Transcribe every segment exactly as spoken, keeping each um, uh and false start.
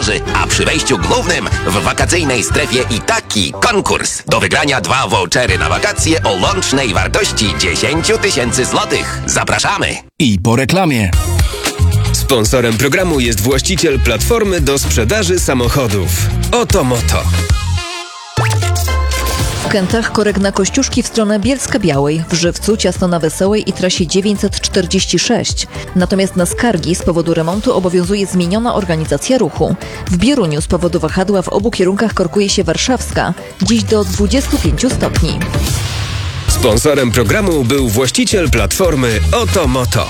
plaży, a przy wejściu głównym w wakacyjnej strefie i taki konkurs. Do wygrania dwa vouchery na wakacje o łącznej wartości dziesięć tysięcy złotych. Zapraszamy! I po reklamie. Sponsorem programu jest właściciel platformy do sprzedaży samochodów. Oto Moto. W Kętach korek na Kościuszki w stronę Bielska-Białej, w Żywcu ciasno na Wesołej i trasie dziewięćset czterdzieści sześć. Natomiast na Skargi z powodu remontu obowiązuje zmieniona organizacja ruchu. W Bieruniu z powodu wahadła w obu kierunkach korkuje się Warszawska, dziś do dwudziestu pięciu stopni. Sponsorem programu był właściciel platformy Oto Moto.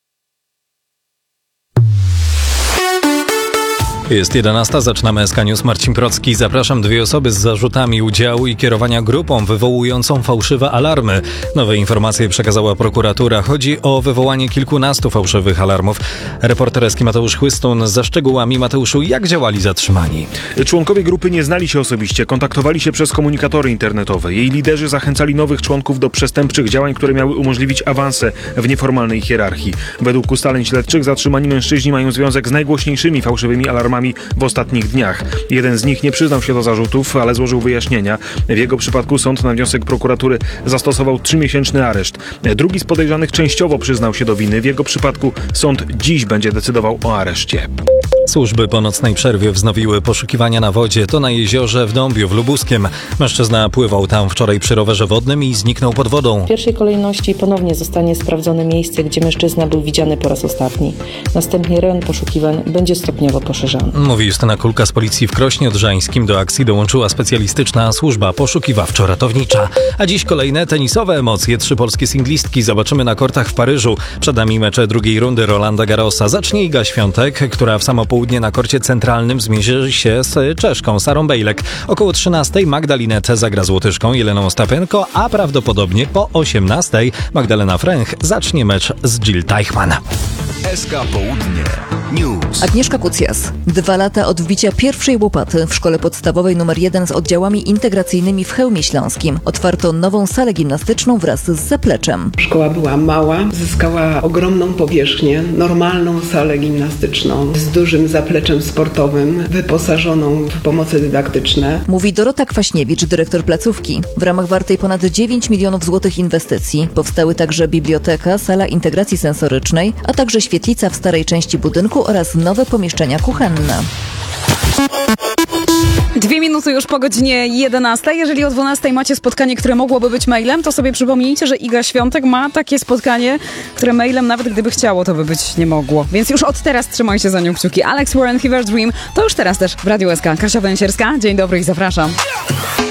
Jest jedenasta, zaczynamy S K News. Marcin Procki. Zapraszam. Dwie osoby z zarzutami udziału i kierowania grupą wywołującą fałszywe alarmy. Nowe informacje przekazała prokuratura. Chodzi o wywołanie kilkunastu fałszywych alarmów. Reporter S K Mateusz Chłystun ze szczegółami. Mateuszu, jak działali zatrzymani? Członkowie grupy nie znali się osobiście, kontaktowali się przez komunikatory internetowe. Jej liderzy zachęcali nowych członków do przestępczych działań, które miały umożliwić awanse w nieformalnej hierarchii. Według ustaleń śledczych zatrzymani mężczyźni mają związek z najgłośniejszymi fałszywymi alarmami w ostatnich dniach. Jeden z nich nie przyznał się do zarzutów, ale złożył wyjaśnienia. W jego przypadku sąd na wniosek prokuratury zastosował trzymiesięczny areszt. Drugi z podejrzanych częściowo przyznał się do winy. W jego przypadku sąd dziś będzie decydował o areszcie. Służby po nocnej przerwie wznowiły poszukiwania na wodzie. To na jeziorze w Dąbiu w Lubuskiem. Mężczyzna pływał tam wczoraj przy rowerze wodnym i zniknął pod wodą. W pierwszej kolejności ponownie zostanie sprawdzone miejsce, gdzie mężczyzna był widziany po raz ostatni. Następnie rejon poszukiwań będzie stopniowo poszerzany. Mówi Justyna Kulka z policji w Krośnie Odrzańskim. Do akcji dołączyła specjalistyczna służba poszukiwawczo-ratownicza. A dziś kolejne tenisowe emocje. Trzy polskie singlistki zobaczymy na kortach w Paryżu. Przed nami mecze drugiej rundy Rolanda Garrosa. Zacznie Iga Świątek, która w samo południe na korcie centralnym zmierzy się z Czeszką Sarą Bejlek. Około trzynastej Magdalinę zagra z Łotyszką Jeleną Ostapenko, a prawdopodobnie po osiemnastej Magdalena Fręch zacznie mecz z Jill Teichmann. S K Południe News. Agnieszka Kucjas. Dwa lata od wbicia pierwszej łopaty w szkole podstawowej numer jeden z oddziałami integracyjnymi w Chełmie Śląskim otwarto nową salę gimnastyczną wraz z zapleczem. Szkoła była mała, zyskała ogromną powierzchnię, normalną salę gimnastyczną z dużym zapleczem sportowym, wyposażoną w pomoce dydaktyczne. Mówi Dorota Kwaśniewicz, dyrektor placówki. W ramach wartej ponad dziewięć milionów złotych inwestycji powstały także biblioteka, sala integracji sensorycznej, a także świetlica w starej części budynku oraz nowe pomieszczenia kuchenne. Dwie minuty już po godzinie jedenastej. Jeżeli o dwunastej macie spotkanie, które mogłoby być mailem, to sobie przypomnijcie, że Iga Świątek ma takie spotkanie, które mailem nawet gdyby chciało, to by być nie mogło. Więc już od teraz trzymajcie za nią kciuki. Alex Warren, Fever Dream, to już teraz też w Radiu S K. Kasia Węsierska, dzień dobry i zapraszam.